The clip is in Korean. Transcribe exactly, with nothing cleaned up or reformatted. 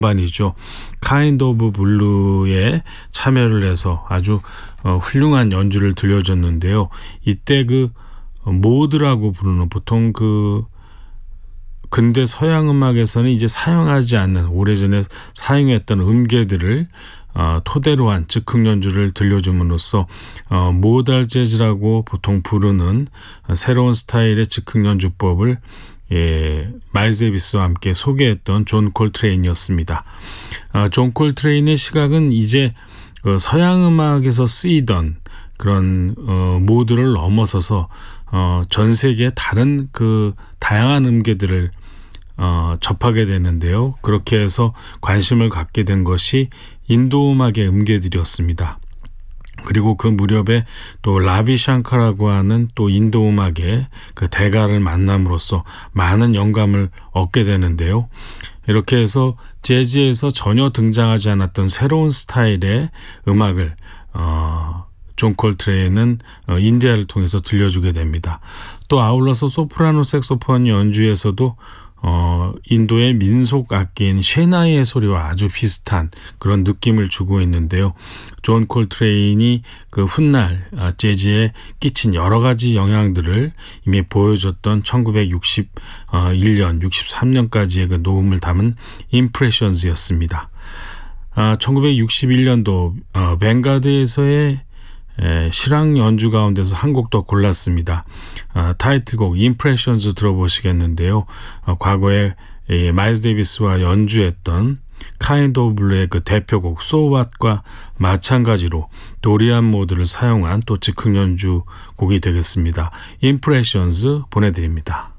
반이죠. Kind of Blue에 참여를 해서 아주 어, 훌륭한 연주를 들려줬는데요. 이때 그 모드라고 부르는 보통 그 근대 서양 음악에서는 이제 사용하지 않는 오래전에 사용했던 음계들을 어, 토대로 한 즉흥 연주를 들려줌으로써 어, 모달 재즈라고 보통 부르는 새로운 스타일의 즉흥 연주법을 예, 마일스 데이비스와 함께 소개했던 존 콜트레인이었습니다. 어, 존 콜트레인의 시각은 이제 그 서양 음악에서 쓰이던 그런 어, 모드를 넘어서서 어, 전 세계의 다른 그 다양한 음계들을 어, 접하게 되는데요. 그렇게 해서 관심을 갖게 된 것이 인도 음악의 음계들이었습니다. 그리고 그 무렵에 또 라비 샹카라고 하는 또 인도 음악의 그 대가를 만남으로써 많은 영감을 얻게 되는데요. 이렇게 해서 재즈에서 전혀 등장하지 않았던 새로운 스타일의 음악을 어, 존 콜트레인은 어, 인디아를 통해서 들려주게 됩니다. 또 아울러서 소프라노 색소폰 연주에서도 어, 인도의 민속 악기인 셰나이의 소리와 아주 비슷한 그런 느낌을 주고 있는데요. 존 콜트레인이 그 훗날 재즈에 끼친 여러 가지 영향들을 이미 보여줬던 천구백육십일 년, 육십삼 년까지의 그 녹음을 담은 임프레션즈였습니다. 아, 천구백육십일 년도 어, 뱅가드에서의 에, 실황 연주 가운데서 한 곡 더 골랐습니다. 어, 타이틀곡 임프레션즈 들어보시겠는데요. 어, 과거에 에, 마일스 데이비스와 연주했던 Kind of Blue의 그 대표곡 So What과 마찬가지로 도리안 모드를 사용한 또 즉흥 연주 곡이 되겠습니다. 임프레션즈 보내드립니다.